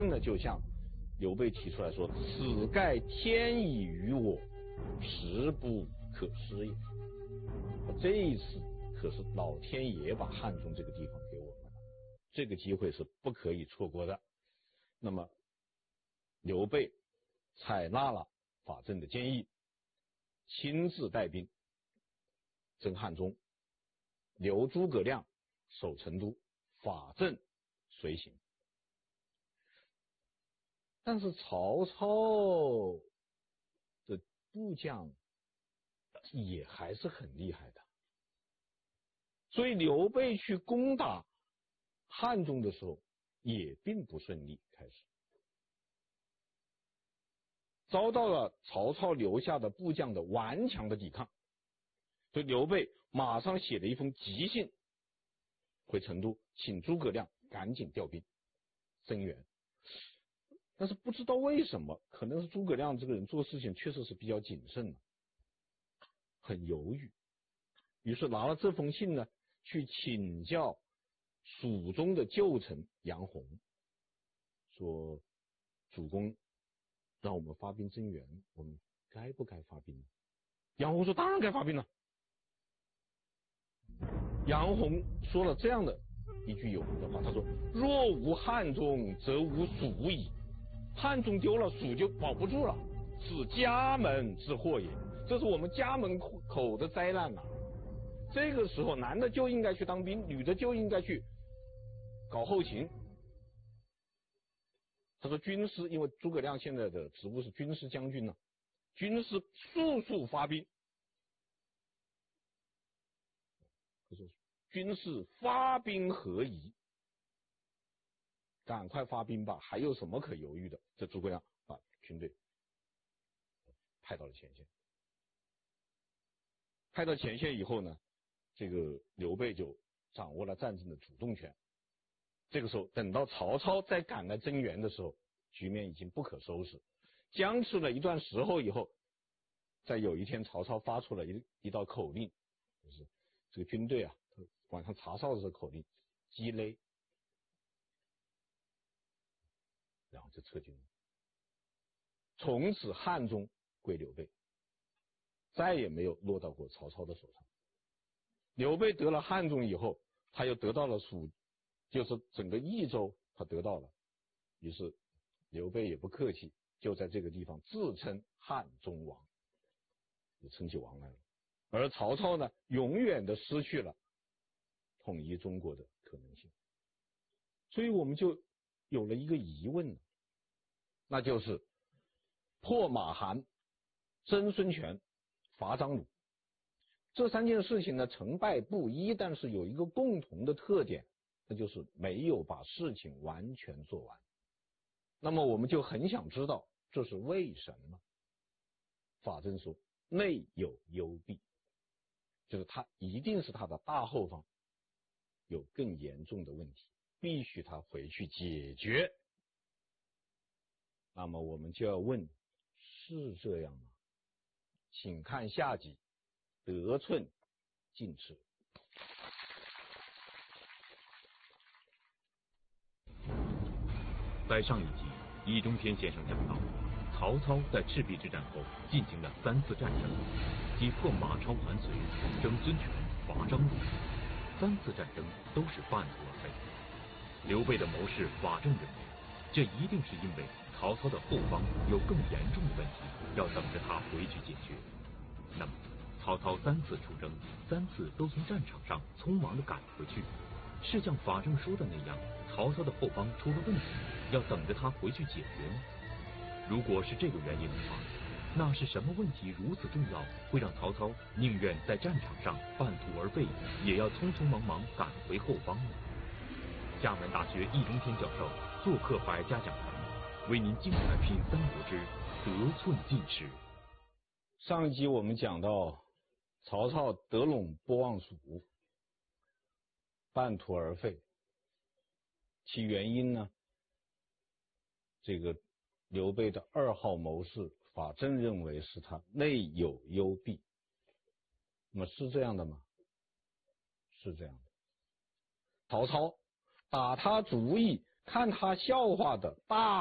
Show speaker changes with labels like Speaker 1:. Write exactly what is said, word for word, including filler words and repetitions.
Speaker 1: 呢就向刘备提出来说：“此盖天以于我，实不可失也。”这一次可是老天爷把汉中这个地方给我们了，这个机会是不可以错过的。那么刘备采纳了法正的建议，亲自带兵征汉中，留诸葛亮守成都，法正随行。但是曹操的部将也还是很厉害的，所以刘备去攻打汉中的时候也并不顺利，开始遭到了曹操留下的部将的顽强的抵抗，所以刘备马上写了一封急信回成都，请诸葛亮赶紧调兵增援。但是不知道为什么，可能是诸葛亮这个人做事情确实是比较谨慎的，很犹豫，于是拿了这封信呢，去请教蜀中的旧臣杨洪，说主公让我们发兵增援，我们该不该发兵呢？杨洪说当然该发兵了。杨洪说了这样的一句有名的话，他说：若无汉中，则无蜀矣。汉中丢了，蜀就保不住了，是家门之祸也，这是我们家门口的灾难啊！这个时候，男的就应该去当兵，女的就应该去搞后勤。他说军师，因为诸葛亮现在的职务是军师将军呢、啊，军师速速发兵。他说军师发兵何疑？赶快发兵吧，还有什么可犹豫的？这诸葛亮把军队派到了前线。派到前线以后呢，这个刘备就掌握了战争的主动权。这个时候，等到曹操再赶来增援的时候，局面已经不可收拾。僵持了一段时候以后，在有一天，曹操发出了一一道口令，就是这个军队啊，晚上查哨的时候口令：击擂。然后就撤军了。从此汉中归刘备，再也没有落到过曹操的手上。刘备得了汉中以后，他又得到了蜀，就是整个益州他得到了，于是刘备也不客气，就在这个地方自称汉中王，就称起王来了。而曹操呢，永远的失去了统一中国的可能性。所以我们就有了一个疑问，那就是破马韩、征孙权、伐张鲁这三件事情呢，成败不一，但是有一个共同的特点，那就是没有把事情完全做完。那么我们就很想知道这是为什么。法正说内有幽弊，就是他一定是他的大后方有更严重的问题，必须他回去解决。那么我们就要问，是这样吗？请看下集，得寸进尺。
Speaker 2: 在上一集，易中天先生讲到，曹操在赤壁之战后进行了三次战争，即破马超韩遂、征孙权、伐张鲁。三次战争都是半途而废。刘备的谋士法正认为，这一定是因为曹操的后方有更严重的问题，要等着他回去解决。那么，曹操三次出征，三次都从战场上匆忙地赶回去，是像法正说的那样，曹操的后方出了问题，要等着他回去解决吗？如果是这个原因的话，那是什么问题如此重要，会让曹操宁愿在战场上半途而废，也要匆匆忙忙赶回后方呢？厦门大学易中天教授做客百家讲坛，为您精彩品三国之得寸进尺。
Speaker 1: 上一集我们讲到曹操得陇不忘蜀，半途而废，其原因呢，这个刘备的二号谋士法正认为是他内有幽弊。那么是这样的吗？是这样的。曹操打他主意看他笑话的大